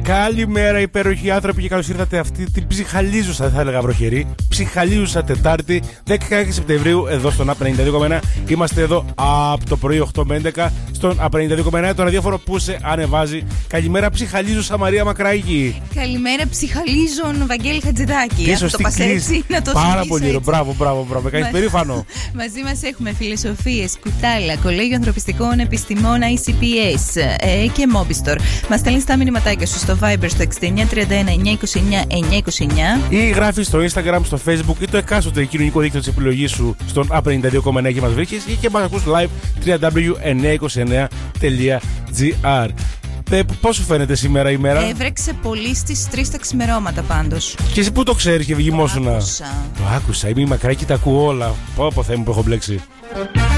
Καλημέρα, υπέροχοι άνθρωποι, και καλώς ήρθατε αυτή την ψυχαλίζουσα, δεν θα έλεγα βροχερή, ψυχαλίζουσα Τετάρτη 16 Σεπτεμβρίου εδώ στον ΑΠ92,1. Είμαστε εδώ από το πρωί 8 με 11 στον ΑΠ92,1, το ραδιόφωνο που σε ανεβάζει. Καλημέρα, ψυχαλίζουσα Μαρία Μακράκη. Καλημέρα, ψυχαλίζον Βαγγέλη Χατζηδάκη. Και σωστή κλίση. Πάρα πολύ, μπράβο, με κάνεις περήφανο. Μαζί μας έχουμε φιλοσοφίες, κουτάλα, Κολέγιο Ανθρωπιστικών Επιστημών ICPS και Mobistor. Μας στέλνεις τα μηνυματάκια σου στο Viber στο 6931 929 929 ή γράφεις στο Instagram, στο Facebook ή το εκάστοτε κοινωνικό δίκτυο της επιλογής σου στον A92,9 και μας βρίσκεις, ή και μας ακούς live www.929.gr. Πώς σου φαίνεται σήμερα η μέρα? Έβρεξε πολύ στις 3 τα ξημερώματα πάντως. Και εσύ πού το ξέρεις και βγημόσουνα? Το άκουσα, είμαι η Μακράκη, τα ακούω όλα. Πω Θεέ μου που έχω μπλέξει.